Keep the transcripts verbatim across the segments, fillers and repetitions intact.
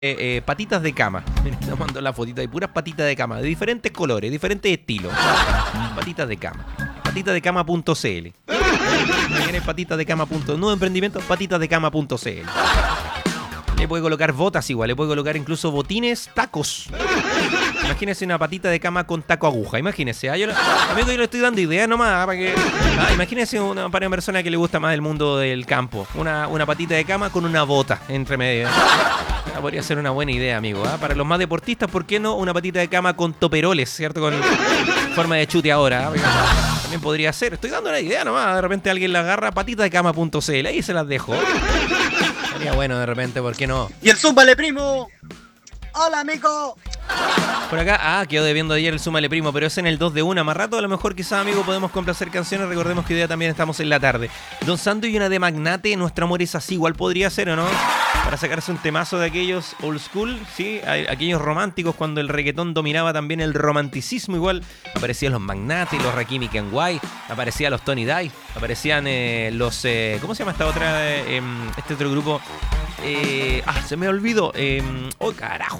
Eh, eh, patitas de cama. Miren, te mando la fotito. Hay puras patitas de cama, de diferentes colores, diferentes estilos. Patitas de cama. patitas de cama punto c l. Miren, patitas de cama. Nuevo emprendimiento, patitas de cama punto c l. Le puede colocar botas igual, le puede colocar incluso botines, tacos. Imagínese una patita de cama con taco aguja. Imagínese, ¿ah? Yo, amigo, yo le estoy dando ideas nomás, ¿ah? Para que. Ah, imagínese una, para una persona que le gusta más el mundo del campo. Una, una patita de cama con una bota entre medio. Ah, podría ser una buena idea, amigo. ¿Ah? Para los más deportistas, ¿por qué no una patita de cama con toperoles, ¿cierto? Con forma de chute ahora. ¿Ah? También podría ser. Estoy dando una idea nomás. De repente alguien la agarra, patita de cama punto c l. Ahí se las dejo. Sería bueno de repente, ¿por qué no? Y el Zúmbale Primo. Hola, amigo. Por acá, ah, quedó debiendo ayer el Súmale Primo, pero es en el dos de una. Más rato, a lo mejor quizás, amigo, podemos complacer canciones. Recordemos que hoy día también estamos en la tarde. Don Sando y una de Magnate, Nuestro Amor es Así. Igual podría ser, ¿o no? Para sacarse un temazo de aquellos old school, ¿sí? Aquellos románticos, cuando el reggaetón dominaba también el romanticismo. Igual aparecían los Magnate, los Rakim y Kenway, aparecían los Tony Dice, aparecían eh, los... Eh, ¿Cómo se llama esta otra? Eh, este otro grupo... Eh, ah, se me olvidó. Eh, oh, carajo.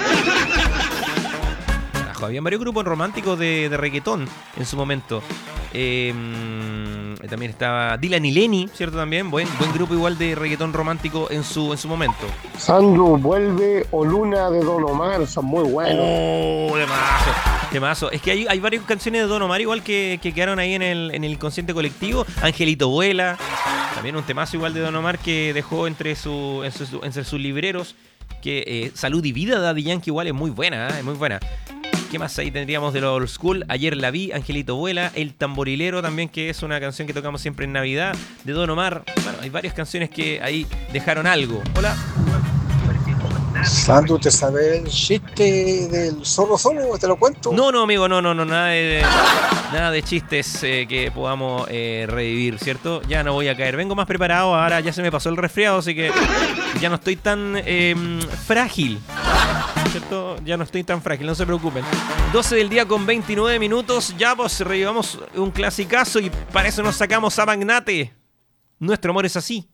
Carajo. Habían varios grupos románticos de, de reggaetón en su momento. Eh, también estaba Dylan y Lenny, ¿cierto? También. Buen, buen grupo igual de reggaetón romántico en su, en su momento. Sandro, vuelve o Luna de Don Omar, son muy buenos. Oh, de mazo. Temazo. Es que hay, hay varias canciones de Don Omar igual que, que quedaron ahí en el, en el inconsciente colectivo. Angelito Vuela. También un temazo igual de Don Omar que dejó entre, su, entre, su, entre sus libreros. Que eh, Salud y Vida de Daddy Yankee igual es muy buena, ¿eh? Es muy buena. ¿Qué más ahí tendríamos de lo old school? Ayer la vi, Angelito Vuela, El Tamborilero también, que es una canción que tocamos siempre en Navidad, de Don Omar. Bueno, hay varias canciones que ahí dejaron algo. Hola. Sandro, ¿te sabes el chiste del zorro solo? ¿Te lo cuento? No, no, amigo, no, no, no, nada de, nada de chistes eh, que podamos eh, revivir, ¿cierto? Ya no voy a caer, vengo más preparado, ahora ya se me pasó el resfriado, así que ya no estoy tan eh, frágil, ¿cierto? Ya no estoy tan frágil, no se preocupen. doce del día con veintinueve minutos, ya pues revivamos un clasicazo y para eso nos sacamos a Magnate. Nuestro Amor es Así.